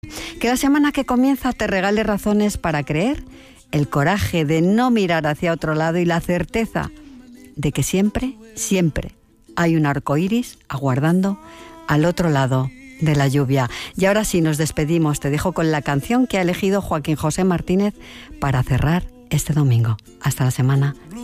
Que la semana que comienza te regale razones para creer, el coraje de no mirar hacia otro lado y la certeza de que siempre, siempre hay un arco iris aguardando al otro lado de la lluvia. Y ahora sí, nos despedimos. Te dejo con la canción que ha elegido Joaquín José Martínez para cerrar este domingo. Hasta la semana